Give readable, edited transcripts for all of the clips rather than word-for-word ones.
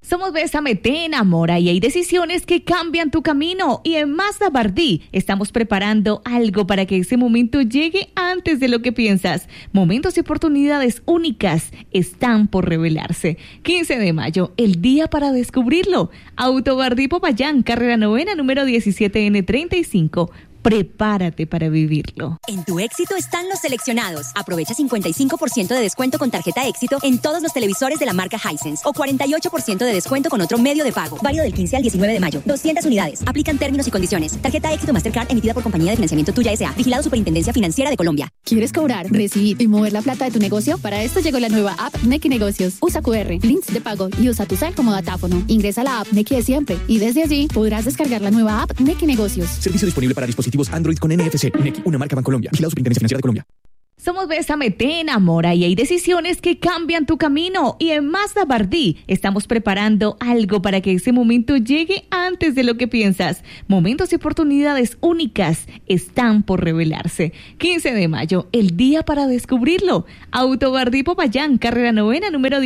Somos Bésame, te enamora y hay decisiones que cambian tu camino. Y en Mazda Bardí estamos preparando algo para que ese momento llegue antes de lo que piensas. Momentos y oportunidades únicas están por revelarse. 15 de mayo, el día para descubrirlo. Auto Bardí Popayán, carrera 9ª, número 17N35. Prepárate para vivirlo. En Tu Éxito están los seleccionados. Aprovecha 55% de descuento con tarjeta Éxito en todos los televisores de la marca Hisense o 48% de descuento con otro medio de pago. Válido del 15 al 19 de mayo. 200 unidades. Aplican términos y condiciones. Tarjeta Éxito Mastercard emitida por Compañía de Financiamiento Tuya S.A. Vigilado Superintendencia Financiera de Colombia. ¿Quieres cobrar, recibir y mover la plata de tu negocio? Para esto llegó la nueva app Nequi Negocios. Usa QR, links de pago y usa tu cel como datáfono. Ingresa a la app Nequi de siempre y desde allí podrás descargar la nueva app Nequi Negocios. Servicio disponible para dispositivos Android con NFC. Nequi, una marca Bancolombia. Vigilado Superintendencia Financiera de Colombia. Somos Bésame, te enamora y hay decisiones que cambian tu camino. Y en Mazda Bardí estamos preparando algo para que ese momento llegue antes de lo que piensas. Momentos y oportunidades únicas están por revelarse. 15 de mayo, el día para descubrirlo. Auto Bardí Popayán, carrera 9ª, número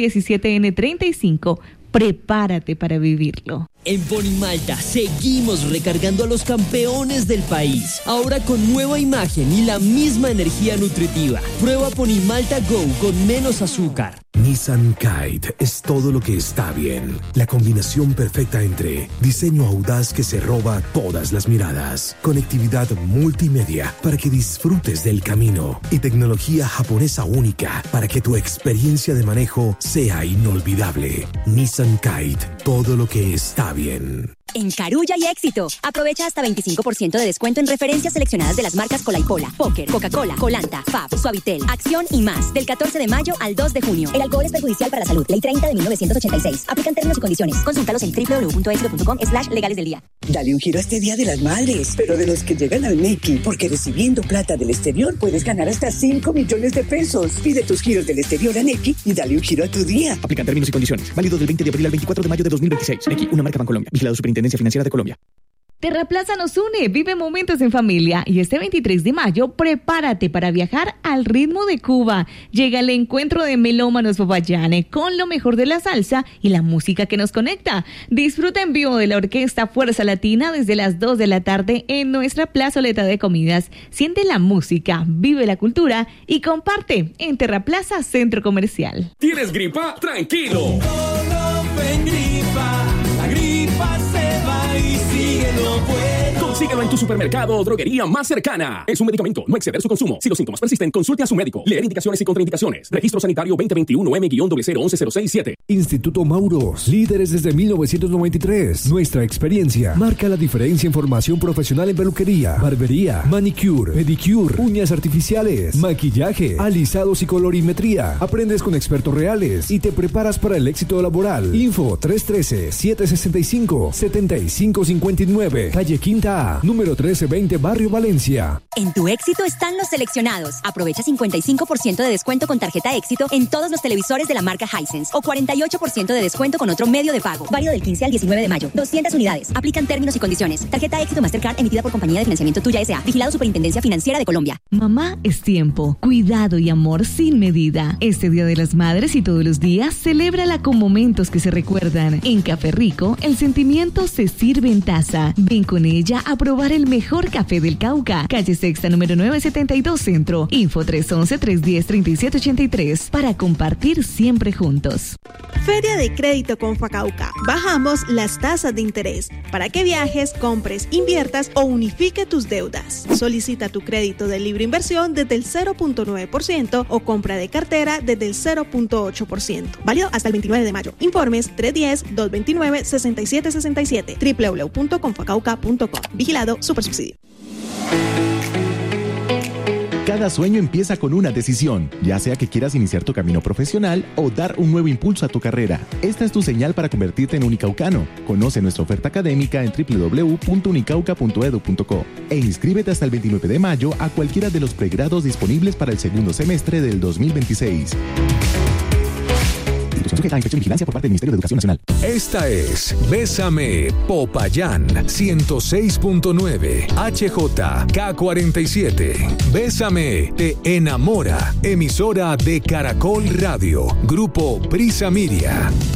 17N35. Prepárate para vivirlo. En Ponimalta seguimos recargando a los campeones del país. Ahora con nueva imagen y la misma energía nutritiva. Prueba Ponimalta Go con menos azúcar. Nissan Kite es todo lo que está bien. La combinación perfecta entre diseño audaz que se roba todas las miradas, conectividad multimedia para que disfrutes del camino y tecnología japonesa única para que tu experiencia de manejo sea inolvidable. Nissan Kite, todo lo que está bien. En Carulla y Éxito, aprovecha hasta 25% de descuento en referencias seleccionadas de las marcas Cola y Pola, Póker, Coca-Cola, Colanta, Fab, Suavitel, Acción y más, del 14 de mayo al 2 de junio. El alcohol es perjudicial para la salud. Ley 30 de 1986. Aplican términos y condiciones. Consúltalos en www.exito.com/legales del día. Dale un giro a este Día de las Madres, pero de los que llegan al Nequi, porque recibiendo plata del exterior puedes ganar hasta 5 millones de pesos. Pide tus giros del exterior a Nequi y dale un giro a tu día. Aplican términos y condiciones. Válido del 20 de abril al 24 de mayo de 2026. Nequi, una marca Bancolombia. Vigilado Superintendencia Financiera de Colombia. Terraplaza nos une, vive momentos en familia y este 23 de mayo prepárate para viajar al ritmo de Cuba. Llega el encuentro de melómanos Popayán con lo mejor de la salsa y la música que nos conecta. Disfruta en vivo de la orquesta Fuerza Latina desde las 2 de la tarde en nuestra plazoleta de comidas. Siente la música, vive la cultura y comparte en Terraplaza Centro Comercial. ¿Tienes gripa? Tranquilo. La gripa se va y síguelo pues. Consíguelo en tu supermercado o droguería más cercana. Es un medicamento, no exceder su consumo. Si los síntomas persisten, consulte a su médico. Leer indicaciones y contraindicaciones. Registro Sanitario 2021 M-011-067. Instituto Mauros, líderes desde 1993. Nuestra experiencia marca la diferencia en formación profesional en peluquería, barbería, manicure, pedicure, uñas artificiales, maquillaje, alisados y colorimetría. Aprendes con expertos reales y te preparas para el éxito laboral. Info 313-765-7559, calle Quinta A, número 1320, Barrio Valencia. En Tu Éxito están los seleccionados. Aprovecha 55% de descuento con tarjeta Éxito en todos los televisores de la marca Hisense o 48% de descuento con otro medio de pago. Válido del 15 al 19 de mayo. 200 unidades. Aplican términos y condiciones. Tarjeta Éxito Mastercard emitida por Compañía de Financiamiento Tuya S.A. Vigilado Superintendencia Financiera de Colombia. Mamá es tiempo, cuidado y amor sin medida. Este Día de las Madres y todos los días, celébrala con momentos que se recuerdan. En Café Rico, el sentimiento se sirve en taza. Ven con ella a probar el mejor café del Cauca. Calle Sexta, número 972 Centro. Info 311-310-3783. Para compartir siempre juntos. Feria de Crédito con Facauca. Bajamos las tasas de interés para que viajes, compres, inviertas o unifique tus deudas. Solicita tu crédito de libre inversión desde el 0.9% o compra de cartera desde el 0.8%. Válido hasta el 29 de mayo. Informes 310-229-6767. www.confacauca.com. Vigilado Supersubsidio. Cada sueño empieza con una decisión, ya sea que quieras iniciar tu camino profesional o dar un nuevo impulso a tu carrera. Esta es tu señal para convertirte en unicaucano. Conoce nuestra oferta académica en www.unicauca.edu.co e inscríbete hasta el 29 de mayo a cualquiera de los pregrados disponibles para el segundo semestre del 2026. Sujeta a inspección y vigilancia por parte del Ministerio de Educación Nacional. Esta es Bésame Popayán 106.9 HJK47. Bésame te enamora. Emisora de Caracol Radio. Grupo Prisa Miria.